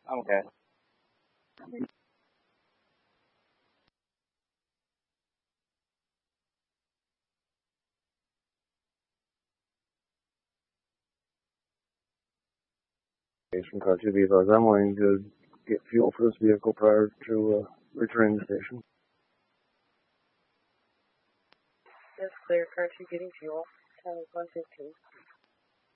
Okay. Station car 2 because I'm wanting to get fuel for this vehicle prior to returning to the station. Yes, clear. Car 2 getting fuel. Tower 115.